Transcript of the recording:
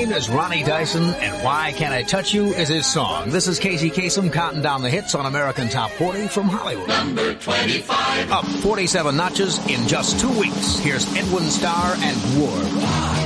name is Ronnie Dyson, and Why Can't I Touch You is his song. This is Casey Kasem counting down the hits on American Top 40 from Hollywood. Number 25. Up 47 notches in just 2 weeks. Here's Edwin Starr and War.